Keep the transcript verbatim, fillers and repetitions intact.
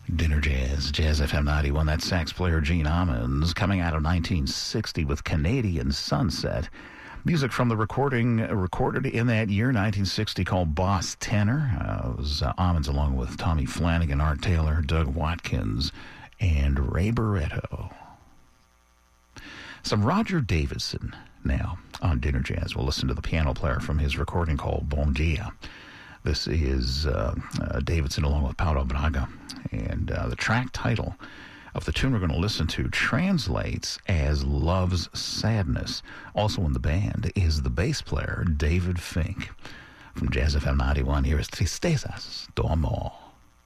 Dinner Jazz, Jazz F M ninety-one. That sax player Gene Ammons, coming out of nineteen sixty with Canadian Sunset. Music from the recording uh, recorded in that year, nineteen sixty, called Boss Tenor. Uh, it was uh, Ammons along with Tommy Flanagan, Art Taylor, Doug Watkins, and Ray Barretto. Some Roger Davidson now on Dinner Jazz. We'll listen to the piano player from his recording called Bon Dia. This is uh, uh, Davidson along with Paulo Braga. And uh, the track title of the tune we're going to listen to translates as Love's Sadness. Also in the band is the bass player, David Fink. From Jazz F M ninety-one, here is Tristezas do Amor.